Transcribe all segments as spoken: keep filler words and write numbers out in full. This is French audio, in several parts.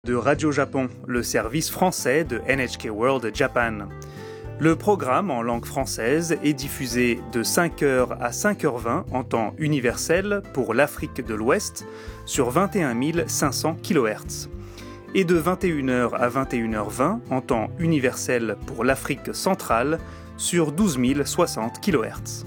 De Radio Japon, le service français de N H K World Japan. Le programme en langue française est diffusé de cinq heures à cinq heures vingt en temps universel pour l'Afrique de l'Ouest sur vingt et un mille cinq cents kilohertz et de vingt et une heures à vingt et une heures vingt en temps universel pour l'Afrique centrale sur douze mille soixante kilohertz.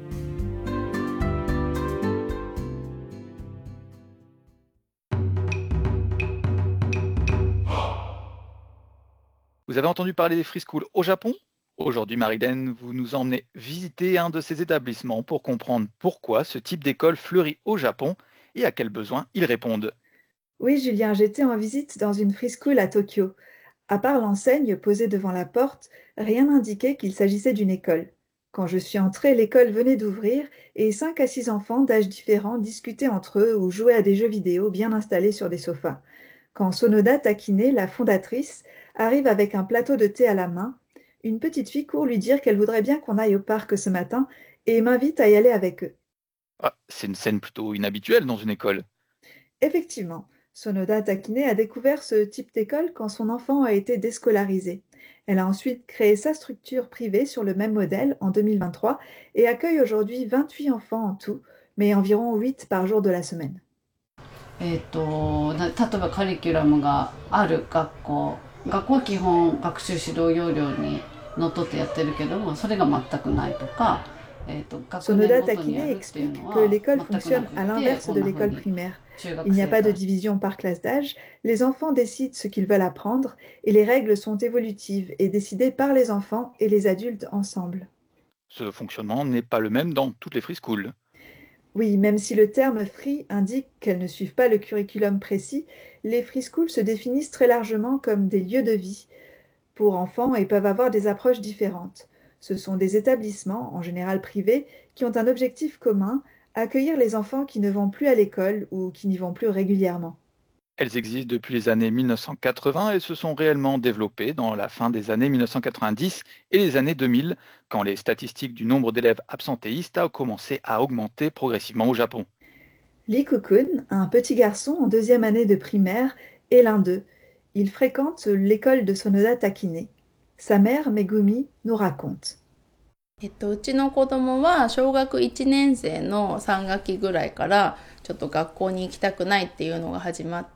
Vous avez entendu parler des free schools au Japon? Aujourd'hui, Marilène, vous nous emmenez visiter un de ces établissements pour comprendre pourquoi ce type d'école fleurit au Japon et à quels besoins ils répondent. Oui, Julien, j'étais en visite dans une free school à Tokyo. À part l'enseigne posée devant la porte, rien n'indiquait qu'il s'agissait d'une école. Quand je suis entrée, l'école venait d'ouvrir et cinq à six enfants d'âges différents discutaient entre eux ou jouaient à des jeux vidéo bien installés sur des sofas. Quand Sonoda Takine, la fondatrice, arrive avec un plateau de thé à la main, une petite fille court lui dire qu'elle voudrait bien qu'on aille au parc ce matin et m'invite à y aller avec eux. Ah, c'est une scène plutôt inhabituelle dans une école. Effectivement, Sonoda Takine a découvert ce type d'école quand son enfant a été déscolarisé. Elle a ensuite créé sa structure privée sur le même modèle en deux mille vingt-trois et accueille aujourd'hui vingt-huit enfants en tout, mais environ huit par jour de la semaine. えーとな例えばカリキュラムがある学校学校は基本学習指導要領にのっとってやってるけどもそれが全くないとか、えーと学年 Sonoda ごとに Takine やるっていう explique の que は l'école 全くな fonctionne く à て l'inverse こ de んな風 l'école に primaire. 中 Il 学 n'y a 生 pas de から division par classe d'âge, les enfants décident ce qu'ils veulent apprendre et les règles sont évolutives et décidées par les enfants et les adultes ensemble. Ce fonctionnement n'est pas le même dans toutes les free schools. Oui, même si le terme free indique qu'elles ne suivent pas le curriculum précis, les free schools se définissent très largement comme des lieux de vie pour enfants et peuvent avoir des approches différentes. Ce sont des établissements, en général privés, qui ont un objectif commun, accueillir les enfants qui ne vont plus à l'école ou qui n'y vont plus régulièrement. Elles existent depuis les années mille neuf cent quatre-vingts et se sont réellement développées dans la fin des années mille neuf cent quatre-vingt-dix et les années deux mille, quand les statistiques du nombre d'élèves absentéistes a commencé à augmenter progressivement au Japon. Lee Kukun, un petit garçon en deuxième année de primaire, est l'un d'eux. Il fréquente l'école de Sonoda Takine. Sa mère, Megumi, nous raconte. えっと、うちの子供は小学いちねん生のさん学期ぐらいからちょっと学校に行きたくないっていうのが始まって、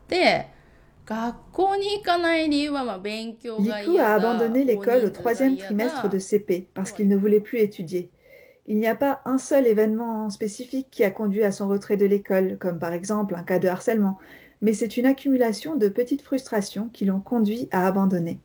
学校に行かない理由はまあ勉強が Liku 嫌 a だ、 abandonné 大 l'école au 人数が troisième 嫌 trimestre だ。 de C P parce qu'il ne voulait plus étudier. Il n'y a pas un seul événement spécifique qui a conduit à son retrait de l'école, comme par exemple un cas de harcèlement, mais c'est une accumulation de petites frustrations qui l'ont conduit à abandonner.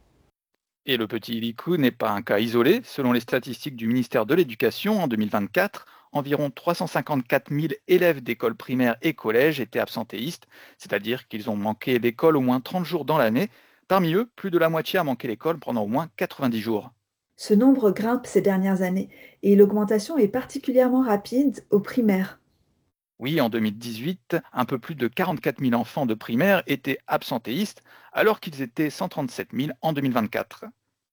Et le petit Iliku n'est pas un cas isolé. Selon les statistiques du ministère de l'Éducation, en deux mille vingt-quatre, environ trois cent cinquante-quatre mille élèves d'écoles primaires et collèges étaient absentéistes, c'est-à-dire qu'ils ont manqué l'école au moins trente jours dans l'année. Parmi eux, plus de la moitié a manqué l'école pendant au moins quatre-vingt-dix jours. Ce nombre grimpe ces dernières années et l'augmentation est particulièrement rapide au primaire. Oui, en deux mille dix-huit, un peu plus de quarante-quatre mille enfants de primaire étaient absentéistes, alors qu'ils étaient cent trente-sept mille en deux mille vingt-quatre.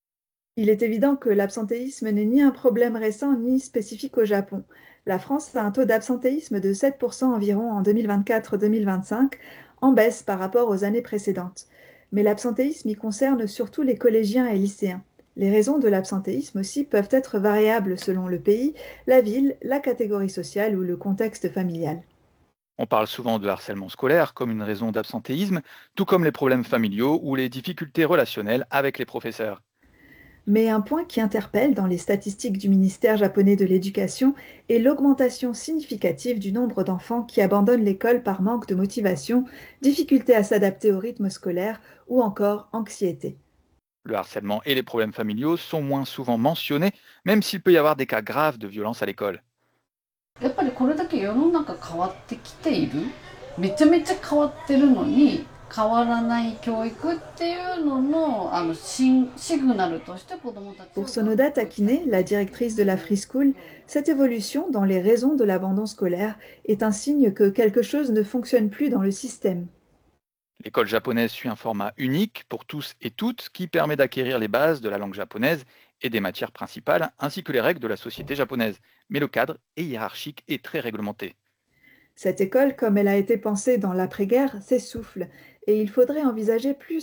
Il est évident que l'absentéisme n'est ni un problème récent ni spécifique au Japon. La France a un taux d'absentéisme de sept pour cent environ en deux mille vingt-quatre deux mille vingt-cinq, en baisse par rapport aux années précédentes. Mais l'absentéisme y concerne surtout les collégiens et lycéens. Les raisons de l'absentéisme aussi peuvent être variables selon le pays, la ville, la catégorie sociale ou le contexte familial. On parle souvent de harcèlement scolaire comme une raison d'absentéisme, tout comme les problèmes familiaux ou les difficultés relationnelles avec les professeurs. Mais un point qui interpelle dans les statistiques du ministère japonais de l'Éducation est l'augmentation significative du nombre d'enfants qui abandonnent l'école par manque de motivation, difficulté à s'adapter au rythme scolaire ou encore anxiété. Le harcèlement et les problèmes familiaux sont moins souvent mentionnés, même s'il peut y avoir des cas graves de violence à l'école. やっぱりこれだけ世の中変わってきているめちゃめちゃ変わってるのに変わらない教育っていうののあのシシグナルとして子どもたち Pour Sonoda Takine, la directrice de la Free School, cette évolution dans les raisons de l'abandon scolaire est un signe que quelque chose ne fonctionne plus dans le système. L'école japonaise suit un format unique pour tous et toutes qui permet d'acquérir les bases de la langue japonaise et des matières principales, ainsi que les règles de la société japonaise. Mais le cadre est hiérarchique et très réglementé. Cette école, comme elle a été pensée dans l'après-guerre, s'essouffle. et il faudrait envisager plus